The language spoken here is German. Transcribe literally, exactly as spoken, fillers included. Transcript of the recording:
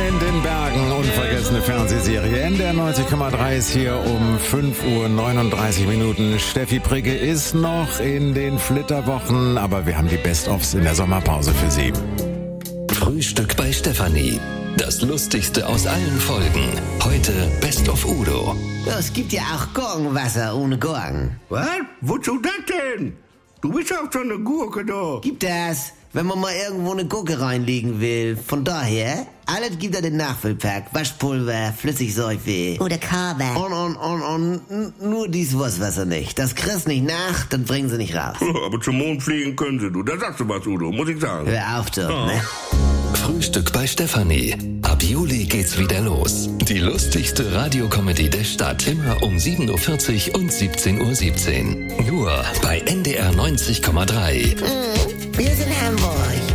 in den Bergen, unvergessene Fernsehserie. N D R neunzig Komma drei ist hier um fünf Uhr neununddreißig Minuten. Steffi Prigge ist noch in den Flitterwochen, aber wir haben die Best-ofs in der Sommerpause für Sie. Frühstück bei Stefanie. Das Lustigste aus allen Folgen. Heute Best of Udo. Ja, es gibt ja auch Gurkenwasser ohne Gurken. Was? Wozu das denn? Du bist auch schon eine Gurke da. Gibt das, wenn man mal irgendwo eine Gurke reinlegen will. Von daher, alles gibt da den Nachfüllpack. Waschpulver, Flüssigseife. Oder Körbe. Und, und, und, und nur dies Wurstwasser nicht. Das kriegst nicht nach, das bringen sie nicht raus. Aber zum Mond fliegen können sie, du. Da sagst du was, Udo, muss ich sagen. Hör auf, doch, Ja. ne? Frühstück bei Stefanie. Ab Juli geht's wieder los. Die lustigste Radiokomödie der Stadt. Immer um sieben Uhr vierzig und siebzehn Uhr siebzehn. Nur bei N D R neunzig Komma drei. Wir sind Hamburg.